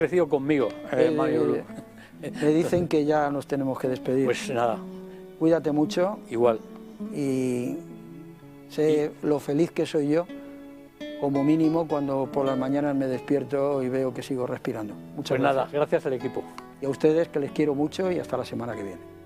Parecido conmigo, Mario Bru. Me dicen que ya nos tenemos que despedir. Pues nada. Cuídate mucho. Igual. Y sé lo feliz que soy yo, como mínimo, cuando por las mañanas me despierto y veo que sigo respirando. Muchas gracias. Pues nada, gracias al equipo. Y a ustedes, que les quiero mucho, y hasta la semana que viene.